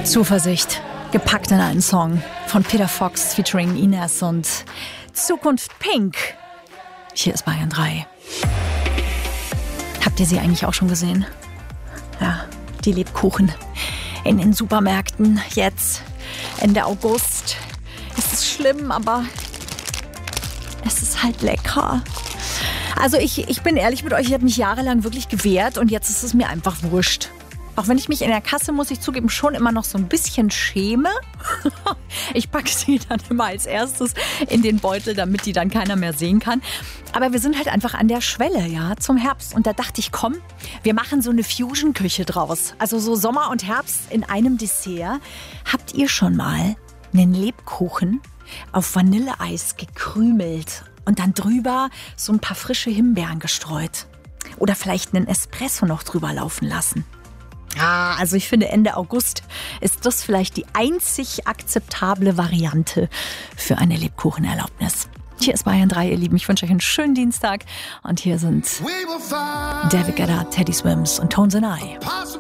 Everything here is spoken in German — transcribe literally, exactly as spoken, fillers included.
Zuversicht, gepackt in einen Song von Peter Fox featuring Ines und Zukunft Pink. Hier ist Bayern drei. Habt ihr sie eigentlich auch schon gesehen? Ja, die Lebkuchen in den Supermärkten jetzt, Ende August. Es ist schlimm, aber es ist halt lecker. Also ich, ich bin ehrlich mit euch, ich habe mich jahrelang wirklich gewehrt und jetzt ist es mir einfach wurscht. Auch wenn ich mich in der Kasse, muss ich zugeben, schon immer noch so ein bisschen schäme. Ich packe sie dann immer als erstes in den Beutel, damit die dann keiner mehr sehen kann. Aber wir sind halt einfach an der Schwelle, ja, zum Herbst. Und da dachte ich, komm, wir machen so eine Fusion-Küche draus. Also so Sommer und Herbst in einem Dessert. Habt ihr schon mal einen Lebkuchen auf Vanilleeis gekrümelt und dann drüber so ein paar frische Himbeeren gestreut? Oder vielleicht einen Espresso noch drüber laufen lassen? Ah, also ich finde, Ende August ist das vielleicht die einzig akzeptable Variante für eine Lebkuchenerlaubnis. Hier ist Bayern drei, ihr Lieben. Ich wünsche euch einen schönen Dienstag. Und hier sind David Guetta, Teddy Swims und Tones and I.